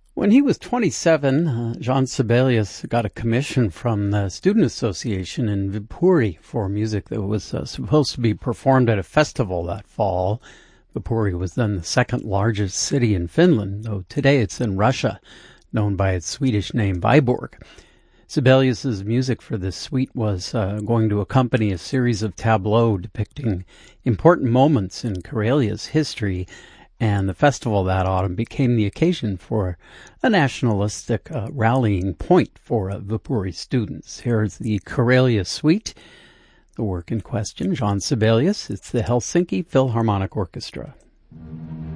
When he was 27, Jean Sibelius got a commission from the Student Association in Viipuri for music that was supposed to be performed at a festival that fall. Viipuri was then the second largest city in Finland, though today it's in Russia, known by its Swedish name Viborg. Sibelius's music for this suite was going to accompany a series of tableaux depicting important moments in Karelia's history, and the festival that autumn became the occasion for a nationalistic rallying point for Viipuri students. Here's the Karelia Suite, the work in question, Jean Sibelius. It's the Helsinki Philharmonic Orchestra.